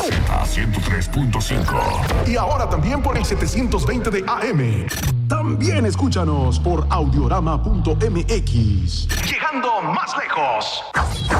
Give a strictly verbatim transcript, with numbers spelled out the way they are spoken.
Z ciento tres punto cinco. Y ahora también por el setecientos veinte de A M. También escúchanos por audiorama punto m x. Llegando más lejos.